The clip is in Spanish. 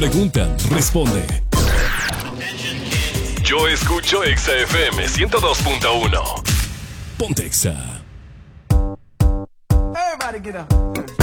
Preguntan, responde. Yo escucho Exa FM 102.1. Ponte Exa. Everybody get up.